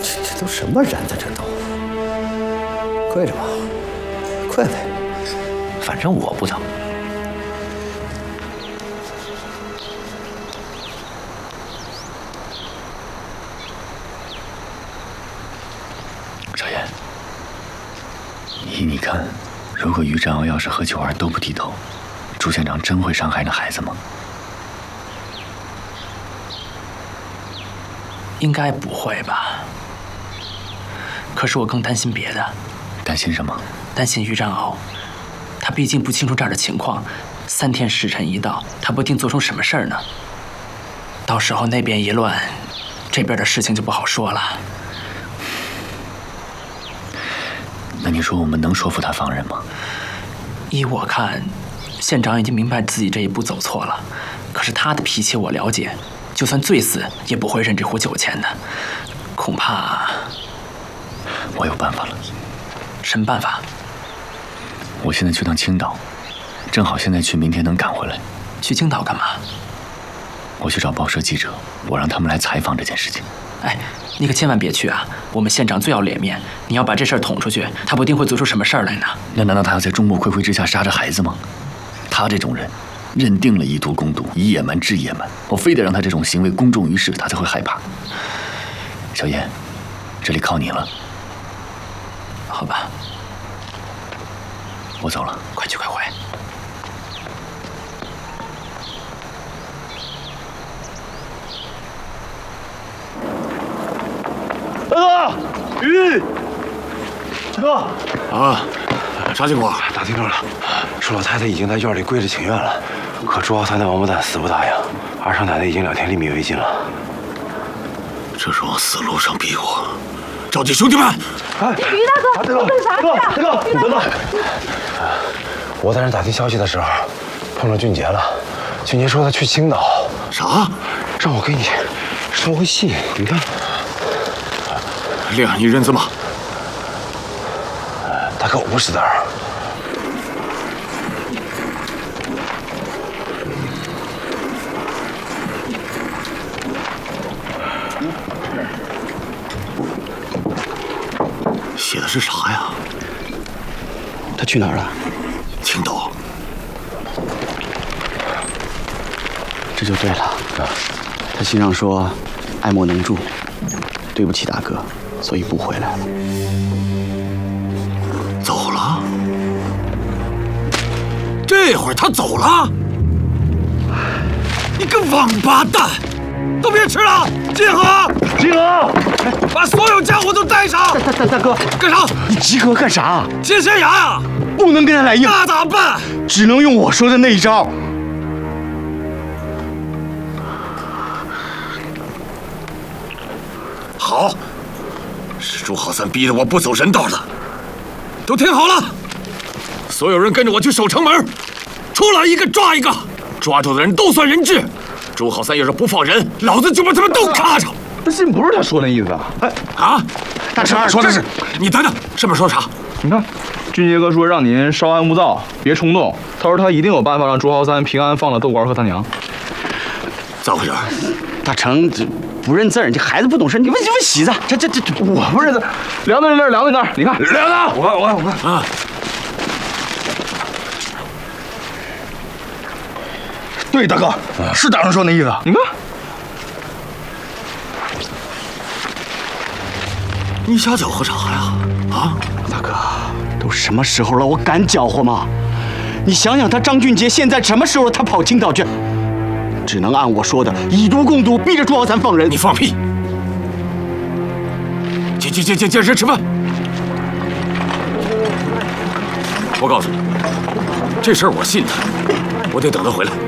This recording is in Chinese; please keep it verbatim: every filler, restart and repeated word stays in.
这这都什么人在这都？跪着吧，跪呗，反正我不疼。 少爷，依你看，如果于占鳌要是和九儿都不低头，朱县长真会伤害那孩子吗？ 应该不会吧？可是我更担心别的。 担心什么？ 担心于占鳌，他毕竟不清楚这儿的情况，三天时辰一到，他不定做出什么事儿呢。到时候那边一乱，这边的事情就不好说了。 那你说我们能说服他放人吗？ 依我看，县长已经明白自己这一步走错了，可是他的脾气我了解。就算醉死，也不会认这壶酒钱的。恐怕我有办法了。 什么办法？ 我现在去趟青岛，正好现在去，明天能赶回来。 去青岛干嘛？ 我去找报社记者，我让他们来采访这件事情。 哎，你可千万别去啊！我们县长最要脸面，你要把这事儿捅出去，他不定会做出什么事儿来呢。 那难道他要在众目睽睽之下杀着孩子吗？他这种人。认定了以毒攻毒，以野蛮治野蛮，我非得让他这种行为公众于世，他才会害怕。小燕，这里靠你了。 好吧， 我走了， 快去快回。 大哥，鱼，大哥啊，啥情况？ 打听着了，说老太太已经在院里跪着请愿了。可朱浩三那王八蛋死不答应，二少奶奶已经两天粒米未进了。 这是往死路上逼我！召集兄弟们！ 哎， 于大哥，你干啥去啊？ 大哥，你等等！我在那打听消息的时候，碰上俊杰了。俊杰说他去青岛。 啥？ 让我给你捎回信，你看。 亮，你认字吗？ 大哥，我不识字儿。 写的是啥呀？ 他去哪儿了？ 青岛。 这就对了。他信上说，爱莫能助，对不起大哥，所以不回来了。 走了？这会儿他走了？你个王八蛋！都别吃了，集合！ 集合！ 把所有家伙都带上！ 大大大哥， 干啥？ 你集合干啥？ 接县衙呀！ 不能跟他来硬， 那咋办？ 只能用我说的那一招。 好，是朱浩三逼得我不走人道的。都听好了，所有人跟着我去守城门，出来一个抓一个，抓住的人都算人质。朱浩三要是不放人，老子就把他们都咔嚓！ 那信不是他说那意思啊！ 哎啊， 大成说的是你等等，上面说啥？ 你看，俊杰哥说让您稍安勿躁，别冲动。他说他一定有办法让朱浩三平安放了豆官和他娘。 咋回事？ 大成这不认字儿，这孩子不懂事，你问你问喜子，这这这这， 我不认字，梁在那儿，梁在那儿，你看， 梁呢？我看我看我看啊！ 对，大哥，是大成说那意思。你看， 你瞎搅和啥呀？啊， 大哥，都什么时候了，我敢搅和吗？你想想，他张俊杰现在什么时候他跑青岛去？只能按我说的，以毒攻毒，逼着朱浩三放人。 你放屁！接接接接接人吃饭。我告诉你，这事儿我信他，我得等他回来。